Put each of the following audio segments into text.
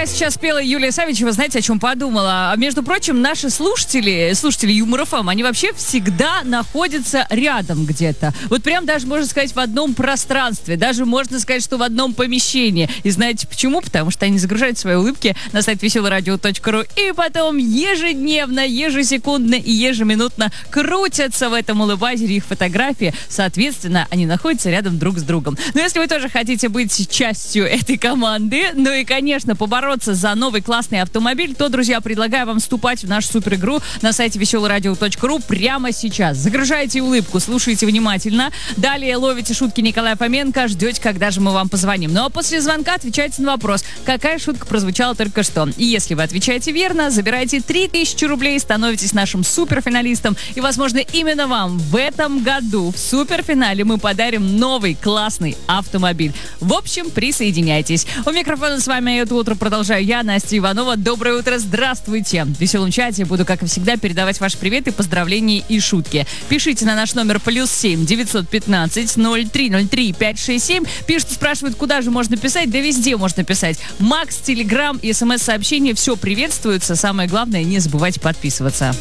пока сейчас пела Юлия Савичева, знаете, о чем подумала? Между прочим, наши слушатели Юмор ФМ, они вообще всегда находятся рядом где-то. Вот прям даже, можно сказать, в одном пространстве. Даже можно сказать, что в одном помещении. И знаете почему? Потому что они загружают свои улыбки на сайт веселорадио.ру и потом ежедневно, ежесекундно и ежеминутно крутятся в этом улыбайзере их фотографии. Соответственно, они находятся рядом друг с другом. Но если вы тоже хотите быть частью этой команды, ну и, конечно, побороться за новый классный автомобиль, то, друзья, предлагаю вам вступать в нашу суперигру на сайте веселорадио.ру прямо сейчас. Загружайте улыбку, слушайте внимательно. Далее ловите шутки Николая Фоменко, ждете, когда же мы вам позвоним. Ну а после звонка отвечайте на вопрос, какая шутка прозвучала только что. И если вы отвечаете верно, забирайте 3000 рублей, становитесь нашим суперфиналистом. И, возможно, именно вам в этом году в суперфинале мы подарим новый классный автомобиль. В общем, присоединяйтесь. У микрофона с вами это утро продолжаю я, Настя Иванова. Доброе утро, здравствуйте. В веселом чате буду, как и всегда, передавать ваши приветы, поздравления и шутки. Пишите на наш номер +7 915 0303 567. Пишут, спрашивают, куда же можно писать. Да везде можно писать. Макс, Телеграм и СМС-сообщения. Все приветствуется. Самое главное, не забывайте подписываться.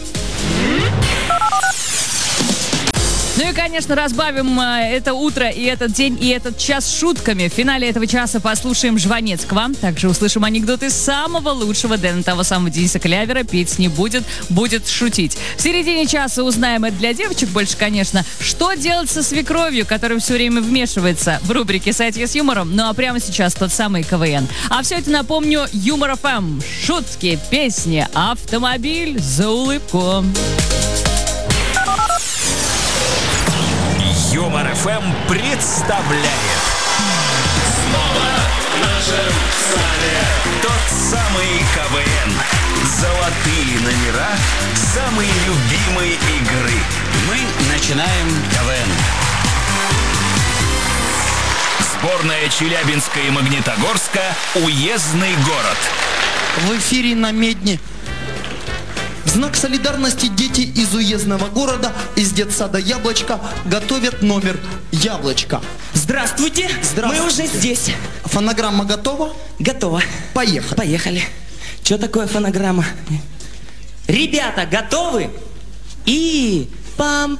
Ну и, конечно, разбавим это утро и этот день и этот час шутками. В финале этого часа послушаем Жванецкого. Также услышим анекдоты самого лучшего Дэна, того самого Дениса Клявера. Петь не будет, будет шутить. В середине часа узнаем, это для девочек больше, конечно, что делать со свекровью, которая все время вмешивается в рубрике «Сайти с юмором». Ну а прямо сейчас тот самый КВН. А все это, напомню, Юмор ФМ. Шутки, песни, автомобиль за улыбку. Юмор ФМ представляет. Снова в нашем стане Тот самый КВН. Золотые номера самой любимой игры. Мы начинаем КВН. Сборная Челябинска и Магнитогорска. Уездный город. В эфире на Медне. В знак солидарности дети из уездного города, из детсада «Яблочко» готовят номер «Яблочко». Здравствуйте. Здравствуйте. Мы уже здесь. Фонограмма готова? Готово. Поехали. Поехали. Что такое фонограмма? Ребята, готовы? И пам